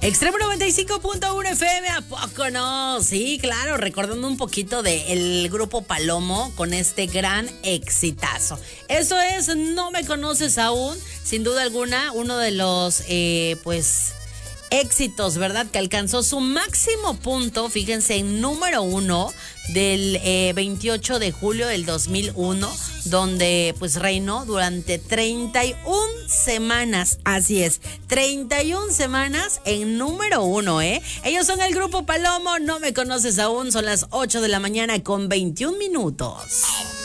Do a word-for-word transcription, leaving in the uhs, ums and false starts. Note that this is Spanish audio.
Extremo noventa y cinco punto uno F M, ¿a poco no? Sí, claro, recordando un poquito del grupo Palomo con este gran exitazo. Eso es No Me Conoces Aún, sin duda alguna, uno de los, eh, pues... éxitos, ¿verdad? Que alcanzó su máximo punto, fíjense, en número uno del eh, veintiocho de julio del dos mil uno, donde pues reinó durante treinta y una semanas, así es, treinta y una semanas en número uno, ¿eh? Ellos son el grupo Palomo, No Me Conoces Aún, son las ocho de la mañana con veintiún minutos.